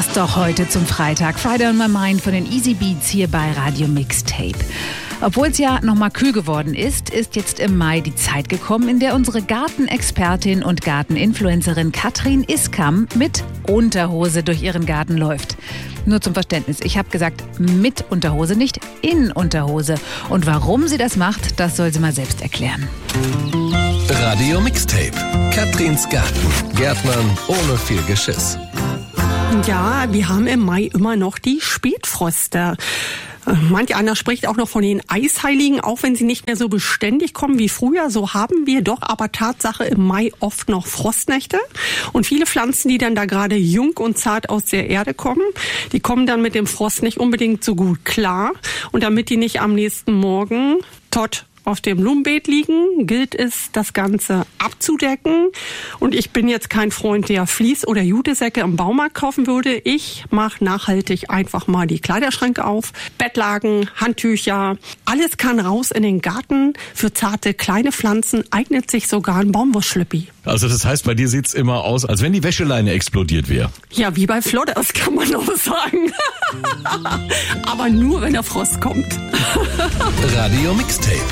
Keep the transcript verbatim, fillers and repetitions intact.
Passt doch heute zum Freitag. Friday on my mind von den Easy Beats hier bei Radio Mixtape. Obwohl es ja nochmal kühl geworden ist, ist jetzt im Mai die Zeit gekommen, in der unsere Gartenexpertin und Garteninfluencerin Katrin Iskam mit Unterhose durch ihren Garten läuft. Nur zum Verständnis, ich habe gesagt mit Unterhose, nicht in Unterhose. Und warum sie das macht, das soll sie mal selbst erklären. Radio Mixtape. Katrins Garten. Gärtnern ohne viel Geschiss. Ja, wir haben im Mai immer noch die Spätfröste. Manch einer spricht auch noch von den Eisheiligen, auch wenn sie nicht mehr so beständig kommen wie früher. So haben wir doch aber Tatsache im Mai oft noch Frostnächte. Und viele Pflanzen, die dann da gerade jung und zart aus der Erde kommen, die kommen dann mit dem Frost nicht unbedingt so gut klar. Und damit die nicht am nächsten Morgen tot auf dem Blumenbeet liegen, gilt es, das Ganze abzudecken. Und ich bin jetzt kein Freund, der Vlies- oder Jutesäcke im Baumarkt kaufen würde. Ich mache nachhaltig einfach mal die Kleiderschränke auf, Bettlaken, Handtücher. Alles kann raus in den Garten. Für zarte kleine Pflanzen eignet sich sogar ein Baumwollschlüppi. Also das heißt, bei dir sieht's immer aus, als wenn die Wäscheleine explodiert wäre. Ja, wie bei Flodders kann man auch sagen. Aber nur, wenn der Frost kommt. Radio Mixtape.